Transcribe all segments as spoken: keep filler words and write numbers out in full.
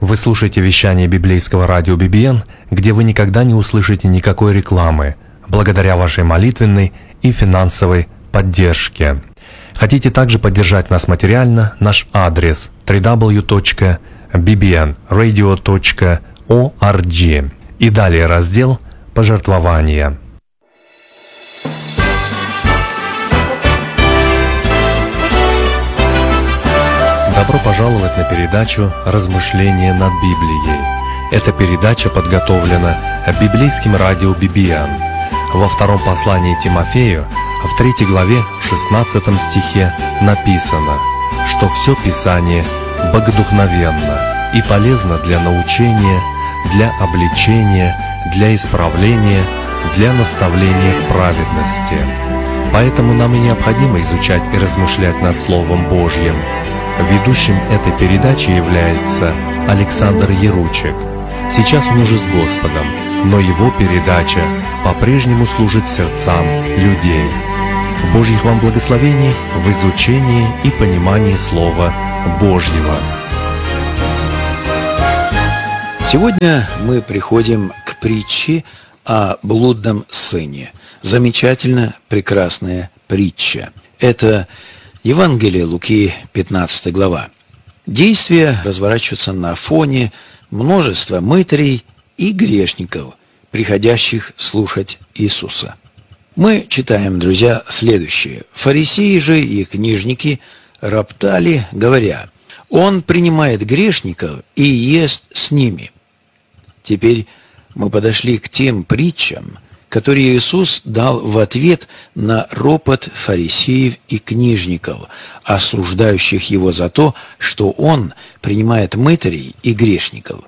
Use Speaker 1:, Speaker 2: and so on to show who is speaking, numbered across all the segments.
Speaker 1: Вы слушаете вещание библейского радио би би эн, где вы никогда не услышите никакой рекламы, благодаря вашей молитвенной и финансовой поддержке. Хотите также поддержать нас материально? Наш адрес дабл ю дабл ю дабл ю точка би би эн радио точка орг. И далее раздел «Пожертвования». Добро пожаловать на передачу «Размышления над Библией». Эта передача подготовлена библейским радио би би эн. Во втором послании Тимофею, в третьей главе, в шестнадцатом стихе написано, что все Писание богодухновенно и полезно для научения, для обличения, для исправления, для наставления в праведности. Поэтому нам и необходимо изучать и размышлять над Словом Божьим. Ведущим этой передачи является Александр Яручек. Сейчас он уже с Господом, но его передача по-прежнему служит сердцам людей. Божьих вам благословений в изучении и понимании Слова Божьего.
Speaker 2: Сегодня мы приходим к притче о блудном сыне. Замечательно прекрасная притча. Это Евангелие Луки, пятнадцатая глава. Действия разворачиваются на фоне множества мытарей и грешников, приходящих слушать Иисуса. Мы читаем, друзья, следующее. Фарисеи же и книжники роптали, говоря: «Он принимает грешников и ест с ними». Теперь мы подошли к тем притчам, которые Иисус дал в ответ на ропот фарисеев и книжников, осуждающих Его за то, что Он принимает мытарей и грешников.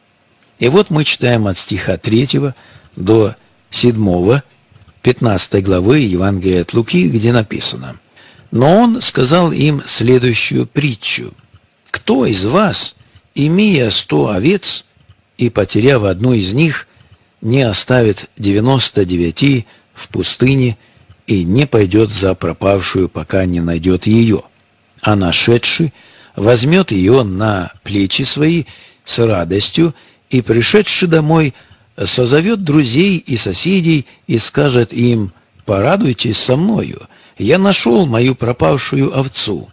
Speaker 2: И вот мы читаем от стиха третьего до седьмого, пятнадцатой главы Евангелия от Луки, где написано: «Но Он сказал им следующую притчу: кто из вас, имея сто овец и потеряв одну из них, не оставит девяносто девяти в пустыне и не пойдет за пропавшую, пока не найдет ее, а нашедший возьмет ее на плечи свои с радостью и, пришедший домой, созовет друзей и соседей и скажет им: порадуйтесь со мною, я нашел мою пропавшую овцу.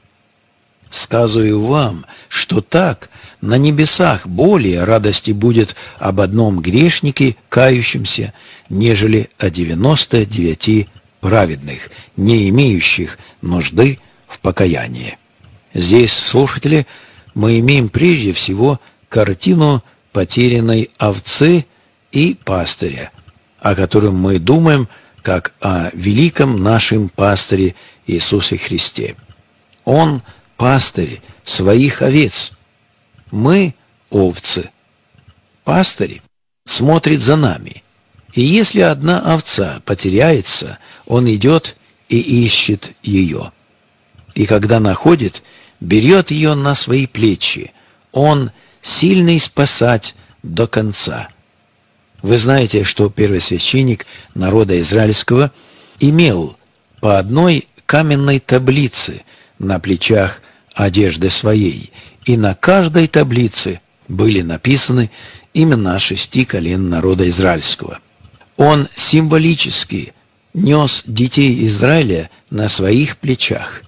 Speaker 2: Сказываю вам, что так на небесах более радости будет об одном грешнике, кающемся, нежели о девяноста девяти праведных, не имеющих нужды в покаянии». Здесь, слушатели, мы имеем прежде всего картину потерянной овцы и пастыря, о котором мы думаем как о великом нашем пастыре Иисусе Христе. Он пастырь своих овец. Мы овцы. Пастырь смотрит за нами. И если одна овца потеряется, он идет и ищет ее. И когда находит, берет ее на свои плечи. Он сильный спасать до конца. Вы знаете, что первосвященник народа израильского имел по одной каменной таблице на плечах одежды своей, и на каждой таблице были написаны имена шести колен народа израильского. Он символически нес детей Израиля на своих плечах.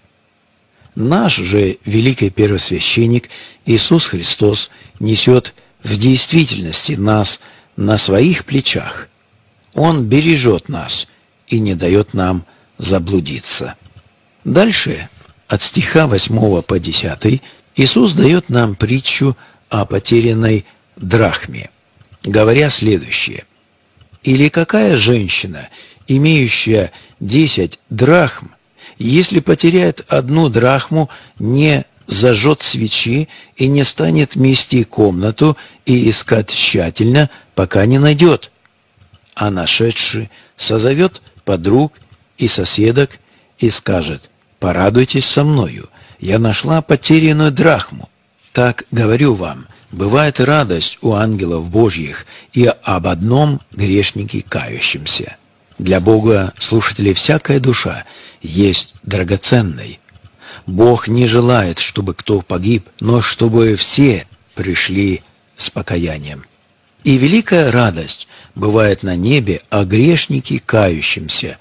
Speaker 2: Наш же великий первосвященник Иисус Христос несет в действительности нас на своих плечах. Он бережет нас и не дает нам заблудиться. Дальше, от стиха восьмого по десятый, Иисус дает нам притчу о потерянной драхме, говоря следующее: «Или какая женщина, имеющая десять драхм, если потеряет одну драхму, не зажжет свечи и не станет мести комнату и искать тщательно, пока не найдет? А нашедший созовет подруг и соседок и скажет: порадуйтесь со мною, я нашла потерянную драхму. Так, говорю вам, бывает радость у ангелов Божьих и об одном грешнике кающемся». Для Бога, слушатели, всякая душа есть драгоценной. Бог не желает, чтобы кто погиб, но чтобы все пришли с покаянием. И великая радость бывает на небе о грешнике кающемся.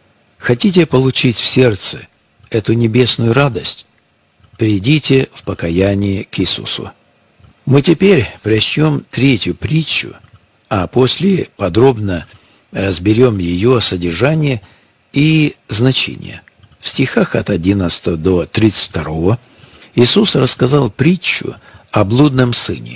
Speaker 2: Хотите получить в сердце эту небесную радость? Придите в покаянии к Иисусу. Мы теперь прочтем третью притчу, а после подробно разберем ее содержание и значение. В стихах от одиннадцатого до тридцать второго Иисус рассказал притчу о блудном сыне.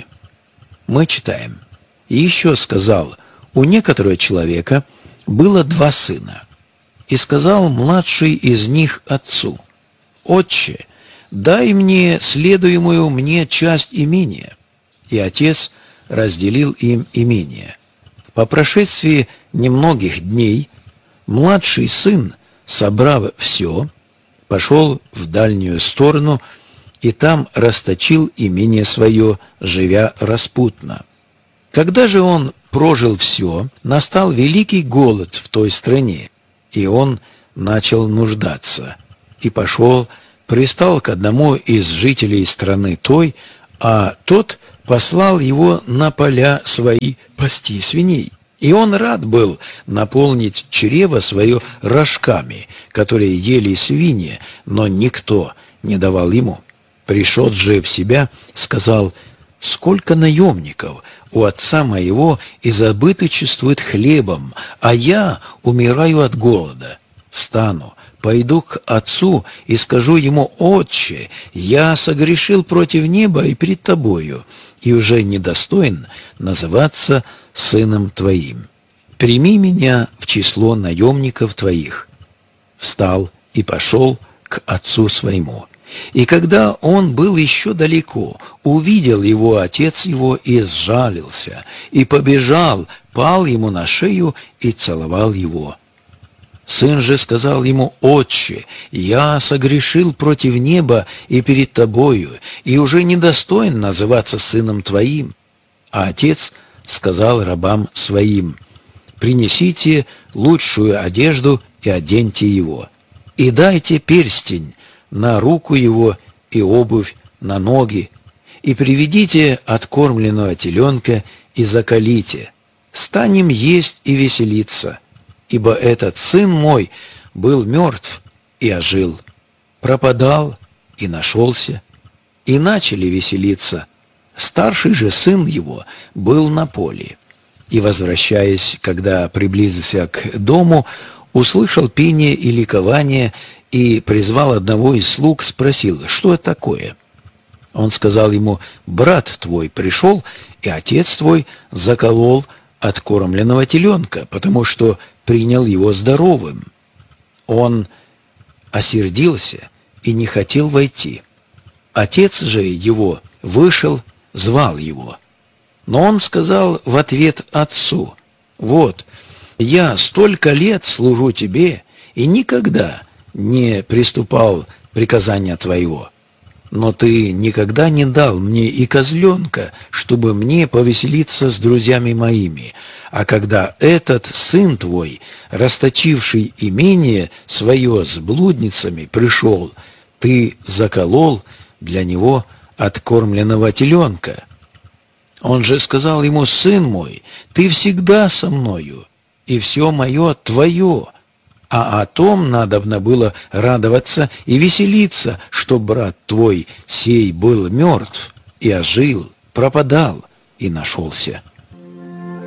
Speaker 2: Мы читаем. «И еще сказал, у некоторого человека было два сына. И сказал младший из них отцу: Отче, дай мне следуемую мне часть имения. И отец разделил им имение. По прошествии немногих дней младший сын, собрав все, пошел в дальнюю сторону и там расточил имение свое, живя распутно. Когда же он прожил все, настал великий голод в той стране, и он начал нуждаться, и пошел, пристал к одному из жителей страны той, а тот послал его на поля свои пасти свиней. И он рад был наполнить чрево свое рожками, которые ели свиньи, но никто не давал ему. Пришед же в себя, сказал: «Сколько наемников у отца моего изобыточествует хлебом, а я умираю от голода. Встану, пойду к отцу и скажу ему: Отче, я согрешил против неба и пред тобою, и уже недостоин называться сыном твоим. Прими меня в число наемников твоих». Встал и пошел к отцу своему. И когда он был еще далеко, увидел его отец его и сжалился, и побежал, пал ему на шею и целовал его. Сын же сказал ему: «Отче, я согрешил против неба и перед тобою, и уже недостоин называться сыном твоим». А отец сказал рабам своим: «Принесите лучшую одежду и оденьте его, и дайте перстень на руку его и обувь на ноги, и приведите откормленного теленка и заколите. Станем есть и веселиться, ибо этот сын мой был мертв и ожил, пропадал и нашелся». И начали веселиться. Старший же сын его был на поле. И, возвращаясь, когда приблизился к дому, услышал пение и ликование, и призвал одного из слуг, спросил: «Что это такое?» Он сказал ему: «Брат твой пришел, и отец твой заколол откормленного теленка, потому что принял его здоровым». Он осердился и не хотел войти. Отец же его вышел, звал его. Но он сказал в ответ отцу: «Вот, я столько лет служу тебе и никогда не приступал приказания твоего. Но ты никогда не дал мне и козленка, чтобы мне повеселиться с друзьями моими. А когда этот сын твой, расточивший имение свое с блудницами, пришел, ты заколол для него откормленного теленка». Он же сказал ему: «Сын мой, ты всегда со мною, и все мое твое. А о том надобно было радоваться и веселиться, что брат твой сей был мертв и ожил, пропадал и нашелся».